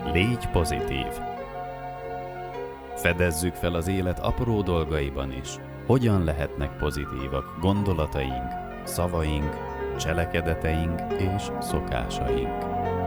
Légy pozitív! Fedezzük fel az élet apró dolgaiban is, hogyan lehetnek pozitívak gondolataink, szavaink, cselekedeteink és szokásaink.